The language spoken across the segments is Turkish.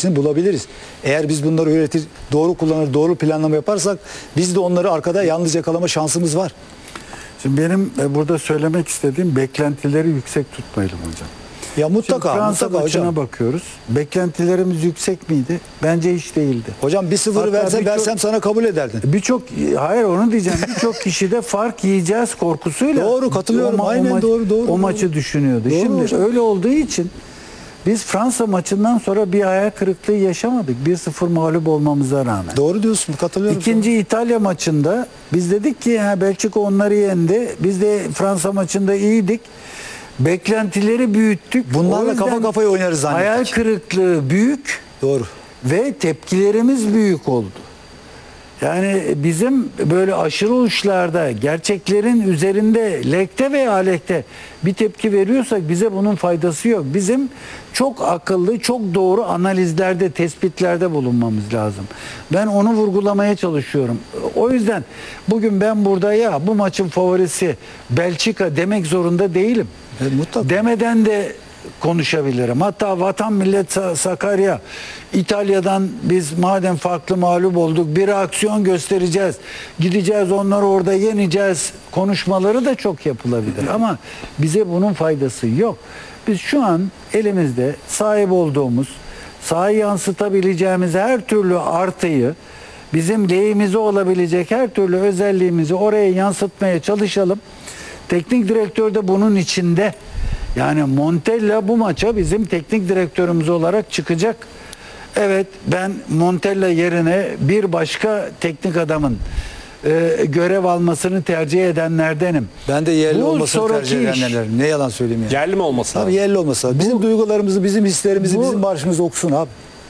hepsini bulabiliriz. Eğer biz bunları öğretir, doğru kullanır, doğru planlama yaparsak biz de onları arkada yalnız yakalama şansımız var. Şimdi benim burada söylemek istediğim beklentileri yüksek tutmayalım hocam. Ya mutlaka, Şimdi Fransa mutlaka maçına hocam. bakıyoruz. Beklentilerimiz yüksek miydi? Bence hiç değildi. Hocam 1-0 Hatta versem sana kabul ederdin. Hayır onu diyeceğim. Birçok kişi de fark yiyeceğiz korkusuyla. Doğru, katılıyorum. Aynen, doğru. O maçı düşünüyordu. Doğru Şimdi hocam. öyle olduğu için biz Fransa maçından sonra bir hayal kırıklığı yaşamadık. 1-0 mağlup olmamıza rağmen. Doğru diyorsun, katılıyorum. İkinci İtalya maçında biz dedik ki Belçika onları yendi. Biz de Fransa maçında iyiydik. Beklentileri büyüttük. Bunlarla O yüzden kafa kafaya oynarız zannettik. hayal kırıklığı büyük Doğru. ve tepkilerimiz büyük oldu. Yani bizim böyle aşırı uçlarda gerçeklerin üzerinde lekte veya alekte bir tepki veriyorsak bize bunun faydası yok. Bizim çok akıllı, çok doğru analizlerde, tespitlerde bulunmamız lazım. Ben onu vurgulamaya çalışıyorum. O yüzden bugün ben burada ya bu maçın favorisi Belçika demek zorunda değilim. Mutlaka. Demeden de konuşabilirim. Hatta Vatan Millet Sakarya, İtalya'dan biz madem farklı mağlup olduk bir aksiyon göstereceğiz. Gideceğiz onları orada yeneceğiz konuşmaları da çok yapılabilir. Ama bize bunun faydası yok. Biz şu an elimizde sahip olduğumuz, sahaya yansıtabileceğimiz her türlü artıyı, bizim lehimize olabilecek her türlü özelliğimizi oraya yansıtmaya çalışalım. Teknik direktör de bunun içinde. Yani Montella bu maça bizim teknik direktörümüz olarak çıkacak. Evet, ben Montella yerine bir başka teknik adamın görev almasını tercih edenlerdenim. Ben de yerli Bu olmasını sonraki tercih iş. edenlerden. Ne yalan söyleyeyim yani. Yerli mi olması lazım? Tabii yerli olması lazım. Bizim duygularımızı, bizim hislerimizi, bizim marşımızı okusun abi.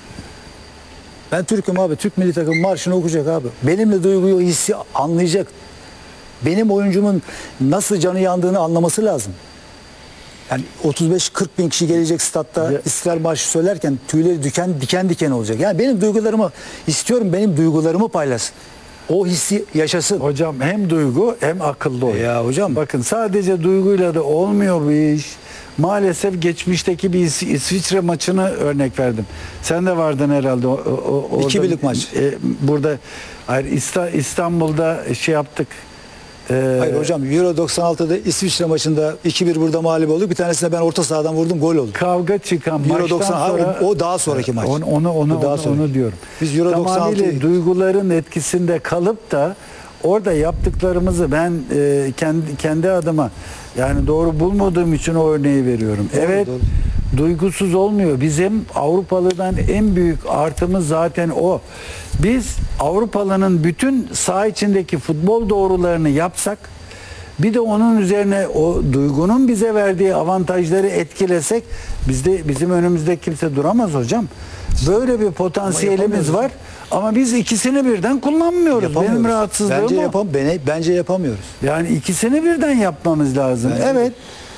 Ben Türk'üm abi. Türk milli takım marşını okuyacak abi. Benimle duyguyu, hissi anlayacak. Benim oyuncumun nasıl canı yandığını anlaması lazım. Yani 35-40 bin kişi gelecek statta İstiklal Marşı söylerken tüyleri diken diken olacak. Yani benim duygularımı istiyorum, benim duygularımı paylaşsın. O hissi yaşasın. Hocam hem duygu hem akıllı oyun. Ya hocam. Bakın sadece duyguyla da olmuyor bu iş. Maalesef geçmişteki bir İsviçre maçını örnek verdim. Sen de vardın herhalde. Orada, 2-1'lik maç. Burada hayır, İstanbul'da şey yaptık. Hayır hocam, Euro 96'da İsviçre maçında 2-1 burada mağlup olduk. Bir tanesine ben orta sahadan vurdum, gol oldu. Kavga çıkan Euro maçtan 90 sonra o daha sonraki maç. Onu diyorum. Biz Euro Tamamıyla 96'yı duyguların etkisinde kalıp da orada yaptıklarımızı ben kendi adıma yani doğru bulmadığım için o örneği veriyorum. Doğru, evet. doğru. Duygusuz olmuyor. Bizim Avrupalı'dan en büyük artımız zaten o. Biz Avrupalı'nın bütün saha içindeki futbol doğrularını yapsak, bir de onun üzerine o duygunun bize verdiği avantajları etkilesek, bizim önümüzde kimse duramaz hocam. Böyle bir potansiyelimiz var ama biz ikisini birden kullanmıyoruz. Benim rahatsızlığım o. Bence yapamıyoruz. Yani ikisini birden yapmamız lazım. Bence evet.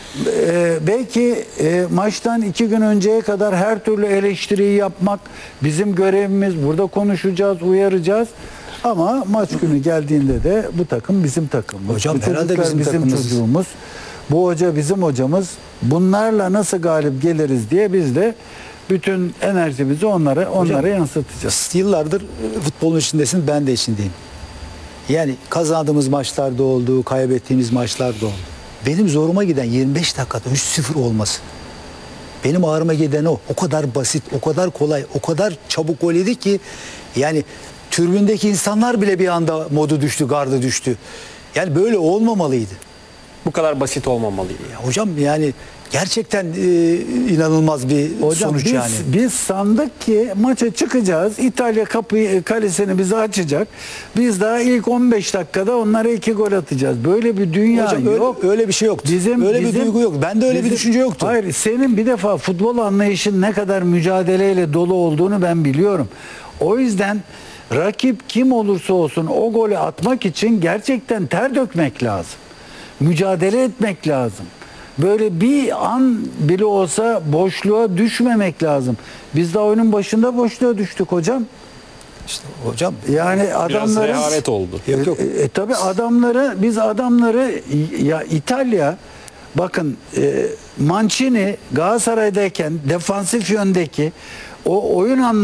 Belki maçtan 2 gün önceye kadar her türlü eleştiriyi yapmak bizim görevimiz. Burada konuşacağız, uyaracağız. Ama maç günü geldiğinde de bu takım bizim takımımız. Hocam bu herhalde bizim takımımız. çocuğumuz. Bu hoca bizim hocamız. Bunlarla nasıl galip geliriz diye biz de bütün enerjimizi onlara yansıtacağız. Yıllardır futbolun içindesin, ben de içindeyim. Yani kazandığımız maçlarda oldu, kaybettiğimiz maçlarda oldu. Benim zoruma giden 25 dakikada 3-0 olması. Benim ağrıma giden o. O kadar basit, o kadar kolay, o kadar çabuk gol yedik ki yani tribündeki insanlar bile bir anda modu düştü, gardı düştü. Yani böyle olmamalıydı. Bu kadar basit olmamalıydı. Ya hocam yani gerçekten inanılmaz bir sonuç yani. Biz sandık ki maça çıkacağız. İtalya kalesini bize açacak. Biz daha ilk 15 dakikada onlara 2 gol atacağız. Böyle bir dünya Hocam yok. Öyle bir şey yoktu. Öyle bir duygu yok. Bende öyle bir düşünce yoktu. Hayır, senin bir defa futbol anlayışın ne kadar mücadeleyle dolu olduğunu ben biliyorum. O yüzden rakip kim olursa olsun o golü atmak için gerçekten ter dökmek lazım. Mücadele etmek lazım. Böyle bir an bile olsa boşluğa düşmemek lazım. Biz de oyunun başında boşluğa düştük hocam. İşte hocam Yani Biraz adamların rehavet oldu. yok. Tabii biz adamları ya İtalya bakın Mancini Galatasaray'dayken defansif yöndeki o oyun